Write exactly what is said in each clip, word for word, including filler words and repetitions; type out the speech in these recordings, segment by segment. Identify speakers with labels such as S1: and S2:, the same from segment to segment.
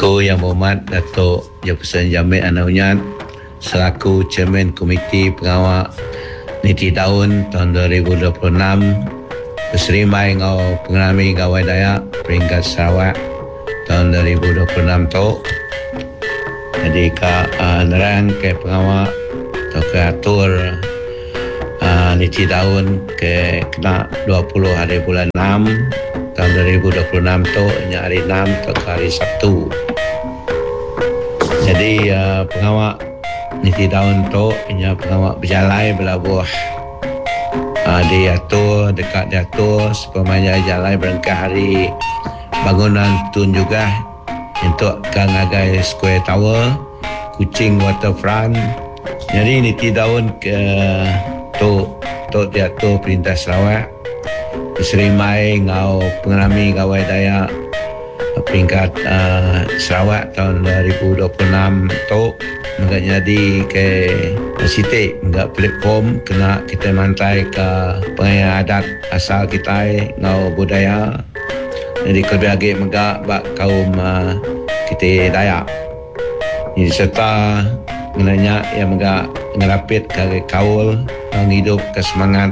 S1: Aku Yang Berhormat Datuk Jefferson Jamil Anaunyat selaku Chairman Komiti Pengawal Niti Tahun tahun dua ribu dua puluh enam berserimai ngau pengalami gawai Dayak peringkat Sarawak tahun dua ribu dua puluh enam tu. Jadi ka uh, nerang ke pengawal atau ke atur uh, Niti Tahun ke kena dua puluh hari bulan enam tahun dua ribu dua puluh enam tu, nya hari enam atau hari Sabtu. Jadi uh, pengawal Niti Tahun tu nya pengawal berjalan belabuh uh, diatur dekat diatur supaya jalan berengkah hari bangunan tun juga untuk Kang Agai Square Tower, Kuching Waterfront. Jadi Niti Tahun ke tu tu diatur Perintah Sarawak berserimai ngau pengalami gawai Dayak peringkat uh, Sarawak tahun dua ribu dua puluh enam tu enggak jadi ke sitik enggak platform kena kita mantai ke pengayaan adat asal kita ngau budaya. Jadi kelebih lagi enggak bak kaum uh, kita Dayak. Jadi serta menanya yang enggak ngerapit ke kaul menghidup ke semangat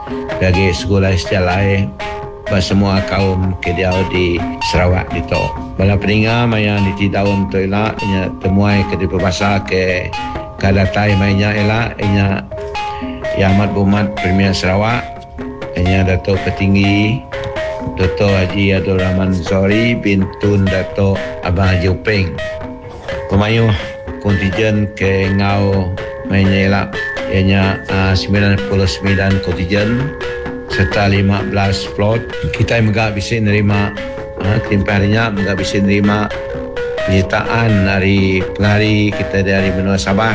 S1: bagi sekolah sejalai bagi semua kaum kediau di Sarawak itu. Bala peninga maya Niti Tahun tu elak nya temuai ke di berbahasa ke kadatai mainnya elak nya Yang Amat Berhormat Premier Sarawak nya Datuk Petinggi Dato' Haji Abdul Rahman Zori bin Tun Dato' Abang Haji Upeng. Pemayuh kontijen ke ngau mainnya elak ianya uh, sembilan puluh sembilan kontijen serta lima belas float. Kita enggak bisa nerima uh, ketimpang harinya enggak bisa nerima penyertaan dari pengari kita dari benua Sabah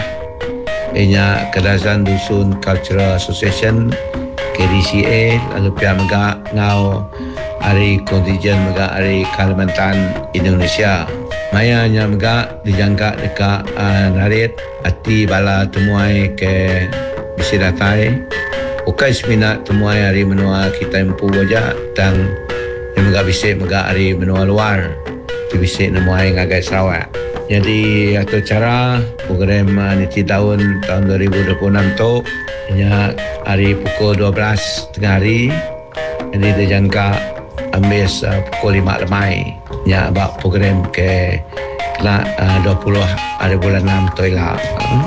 S1: ianya Kedazan Dusun Cultural Association K D C A, lalu pihak megak ngau hari kontijen megak hari Kalimantan Indonesia. Mayanya megak dijangka dekat uh, narit hati bala temuai ke bisi datai ukai seminat temuai hari menua kita empu wajah dan yang megak bisi megak hari menua luar tu bisi nemuai ngagai Sarawak. Jadi atau cara program uh, Niti Tahun tahun dua ribu dua puluh enam tu nya hari pukul dua belas tengah hari. Jadi dijangka ambil uh, pukul lima lemai nya abak program ke kena uh, dua puluh hari bulan enam tu elak.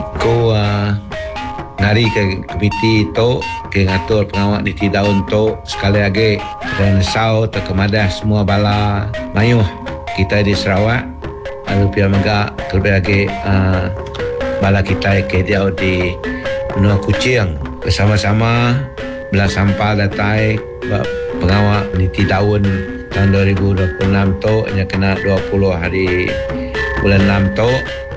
S1: Ko uh, nari ke komiti tu ke ngatur pengawal Niti Tahun tu sekali lagi dan sau terkemadah semua bala mayuh kita di Sarawak lalu pihak megak terlebih lagi uh, bala kita ke dia di benua Kuching bersama-sama belah sampah datai pengawal Niti Tahun tahun dua ribu dua puluh enam tu hanya kena dua puluh hari bulan enam tu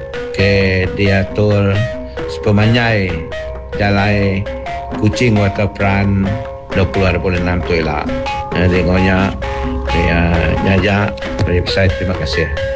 S1: ke diatur sepemanyai jalai Kuching Waterfront dua puluh hari bulan enam tu elak. Jadi ngonya ya nyajak dari website. Terima kasih.